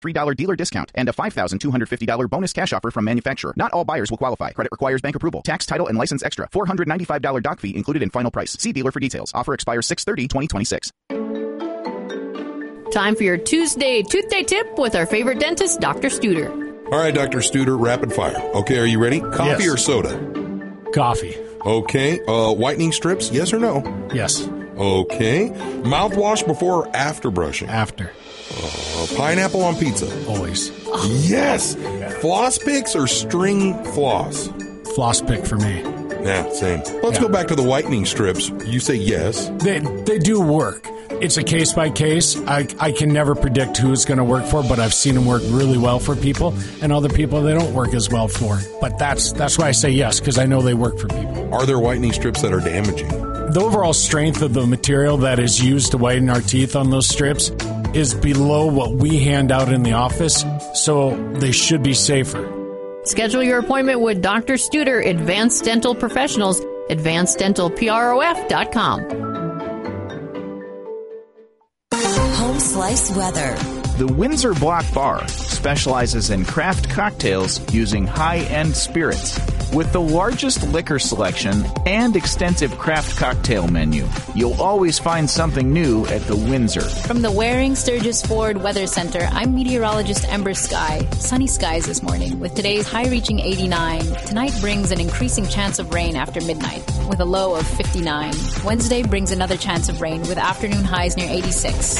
$3 dealer discount, and a $5,250 bonus cash offer from manufacturer. Not all buyers will qualify. Credit requires bank approval. Tax, title, and license extra. $495 doc fee included in final price. See dealer for details. Offer expires 6/30/2026. Time for your Tuesday Tooth Day tip with our favorite dentist, Dr. Studer. All right, Dr. Studer, rapid fire. Okay, are you ready? Coffee or soda? Coffee. Okay. Whitening strips, yes or no? Yes. Okay. Mouthwash before or after brushing? After. Pineapple on pizza? Always. Yes. Floss picks or string floss? Floss pick for me. Yeah, same. Let's go back to the whitening strips. You say yes. They do work. It's a case by case. I can never predict who it's going to work for, but I've seen them work really well for people, and other people they don't work as well for. But that's why I say yes, because I know they work for people. Are there whitening strips that are damaging? The overall strength of the material that is used to whiten our teeth on those strips is below what we hand out in the office, so they should be safer. Schedule your appointment with Dr. Studer, Advanced Dental Professionals, advanceddentalprof.com. Home Slice Weather. The Windsor Block Bar specializes in craft cocktails using high-end spirits. With the largest liquor selection and extensive craft cocktail menu, you'll always find something new at the Windsor. From the Waring Sturgis Ford Weather Center, I'm meteorologist Ember Sky. Sunny skies this morning with today's high reaching 89. Tonight brings an increasing chance of rain after midnight with a low of 59. Wednesday brings another chance of rain with afternoon highs near 86.